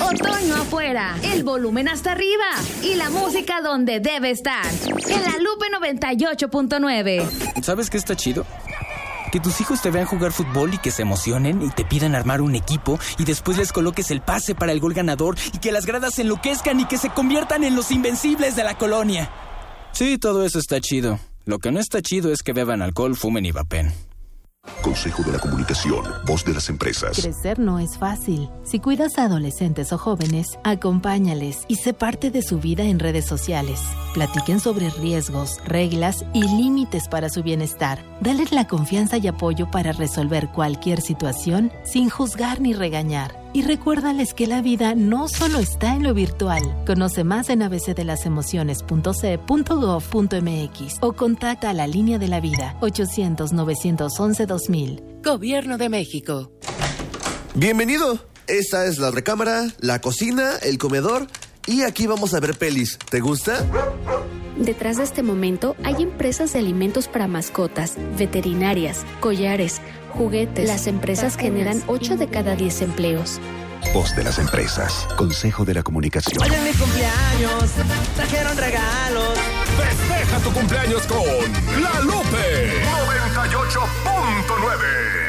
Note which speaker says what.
Speaker 1: Otoño afuera, el volumen hasta arriba y la música donde debe estar. En La Lupe 98.9.
Speaker 2: ¿Sabes qué está chido? Que tus hijos te vean jugar fútbol y que se emocionen y te pidan armar un equipo y después les coloques el pase para el gol ganador y que las gradas se enloquezcan y que se conviertan en los invencibles de la colonia. Sí, todo eso está chido. Lo que no está chido es que beban alcohol, fumen y vapen.
Speaker 3: Consejo de la Comunicación, voz de las empresas.
Speaker 4: Crecer no es fácil. Si cuidas a adolescentes o jóvenes, acompáñales y sé parte de su vida en redes sociales. Platiquen sobre riesgos, reglas y límites para su bienestar. Dale la confianza y apoyo para resolver cualquier situación sin juzgar ni regañar. Y recuérdales que la vida no solo está en lo virtual. Conoce más en abcdelasemociones.ce.gov.mx o contacta a la Línea de la Vida 800-911-2000. Gobierno de México.
Speaker 5: Bienvenido. Esta es la recámara, la cocina, el comedor y aquí vamos a ver pelis. ¿Te gusta?
Speaker 6: Detrás de este momento hay empresas de alimentos para mascotas, veterinarias, collares, juguetes. Las empresas generan 8 de cada 10 empleos.
Speaker 3: Voz de las empresas. Consejo de la Comunicación.
Speaker 7: Hoy en mi cumpleaños trajeron regalos.
Speaker 8: Festeja tu cumpleaños con La Lupe 98.9.